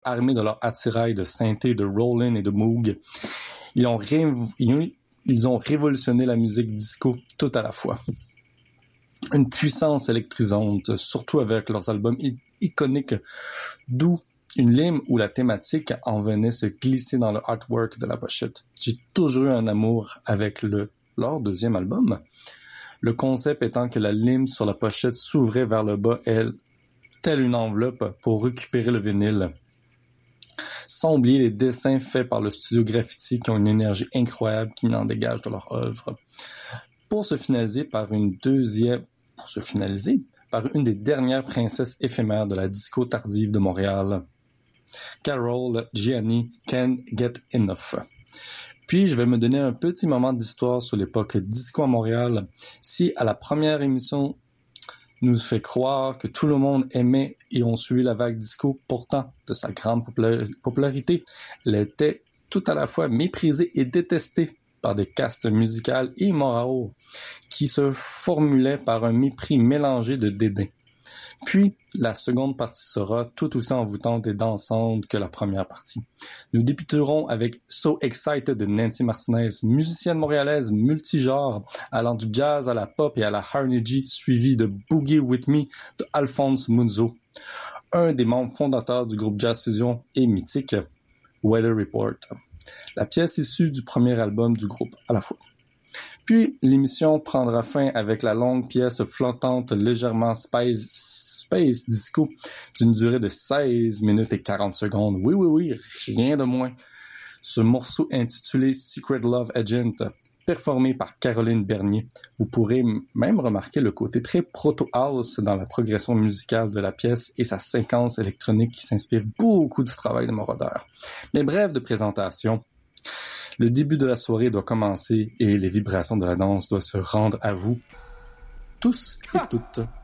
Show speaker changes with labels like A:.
A: armés de leur attirail de synthé, de Roland et de Moog. Ils ont révolutionné la musique disco tout à la fois. Une puissance électrisante, surtout avec leurs albums iconiques, d'où une ligne où la thématique en venait se glisser dans le artwork de la pochette. J'ai toujours eu un amour avec leur deuxième album. Le concept étant que la lime sur la pochette s'ouvrait vers le bas, telle une enveloppe pour récupérer le vinyle. Sans oublier les dessins faits par le studio Graffiti qui ont une énergie incroyable qui n'en dégage de leur œuvre. Pour se finaliser par une des dernières princesses éphémères de la disco tardive de Montréal, Carol Gianni Can't Get Enough. Puis, je vais me donner un petit moment d'histoire sur l'époque disco à Montréal. Si, à la première émission, nous fait croire que tout le monde aimait et ont suivi la vague disco, pourtant, de sa grande popularité, elle était tout à la fois méprisée et détestée par des castes musicales et morales qui se formulaient par un mépris mélangé de dédain. Puis, la seconde partie sera tout aussi envoûtante et dansante que la première partie. Nous débuterons avec So Excited de Nancy Martinez, musicienne montréalaise multigenre, allant du jazz à la pop et à la R&G, suivi de Boogie With Me de Alphonse Munzo, un des membres fondateurs du groupe Jazz Fusion et mythique Weather Report. La pièce issue du premier album du groupe à la fois. Puis, l'émission prendra fin avec la longue pièce flottante légèrement space disco d'une durée de 16 minutes et 40 secondes. Oui, rien de moins. Ce morceau intitulé Secret Love Agent, performé par Caroline Bernier. Vous pourrez même remarquer le côté très proto-house dans la progression musicale de la pièce et sa séquence électronique qui s'inspire beaucoup du travail de Moroder. Mais bref de présentation, le début de la soirée doit commencer et les vibrations de la danse doivent se rendre à vous tous et toutes.